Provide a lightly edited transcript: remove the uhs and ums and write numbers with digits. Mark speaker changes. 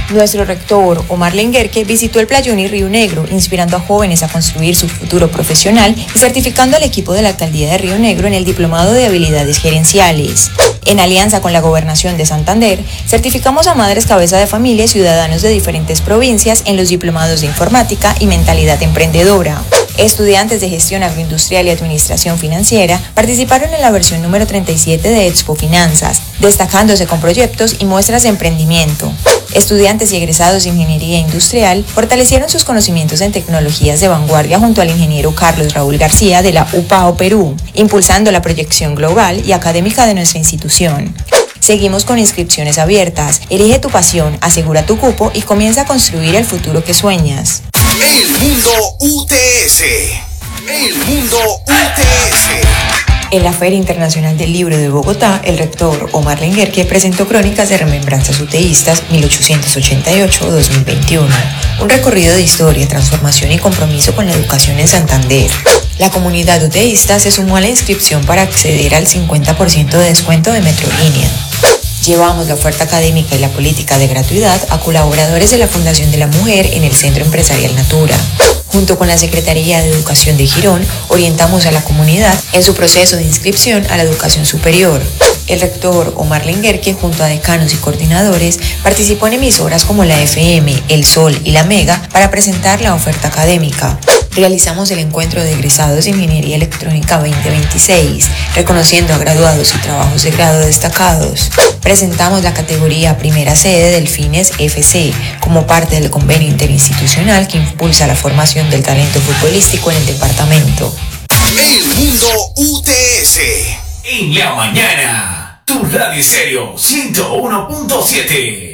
Speaker 1: Nuestro rector, Omar Lenguerque, visitó el Playón y Río Negro, inspirando a jóvenes a construir su futuro profesional y certificando al equipo de la Alcaldía de Río Negro en el Diplomado de Habilidades Gerenciales. En alianza con la Gobernación de Santander, certificamos a madres cabeza de familia y ciudadanos de diferentes provincias en los diplomados de informática y mentalidad emprendedora. Estudiantes de gestión agroindustrial y administración financiera participaron en la versión número 37 de Expo Finanzas, destacándose con proyectos y muestras de emprendimiento. Estudiantes y egresados de ingeniería industrial fortalecieron sus conocimientos en tecnologías de vanguardia junto al ingeniero Carlos Raúl García de la UPAO Perú, impulsando la proyección global y académica de nuestra institución. Seguimos con inscripciones abiertas. Elige tu pasión, asegura tu cupo y comienza a construir el futuro que sueñas.
Speaker 2: El Mundo UTS. El Mundo UTS.
Speaker 1: En la Feria Internacional del Libro de Bogotá, el rector Omar Lenguerque presentó Crónicas de Remembranzas Uteístas 1888-2021, un recorrido de historia, transformación y compromiso con la educación en Santander. La comunidad uteísta se sumó a la inscripción para acceder al 50% de descuento de Metrolínea. Llevamos la oferta académica y la política de gratuidad a colaboradores de la Fundación de la Mujer en el Centro Empresarial Natura. Junto con la Secretaría de Educación de Girón, orientamos a la comunidad en su proceso de inscripción a la educación superior. El rector Omar Lenguerque, junto a decanos y coordinadores, participó en emisoras como la FM, El Sol y La Mega para presentar la oferta académica. Realizamos el encuentro de egresados de Ingeniería Electrónica 2026, reconociendo a graduados y trabajos de grado destacados. Presentamos la categoría Primera Sede del Fines FC como parte del convenio interinstitucional que impulsa la formación del talento futbolístico en el departamento.
Speaker 2: El Mundo UTS.
Speaker 3: En la mañana, tu radio estéreo 101.7.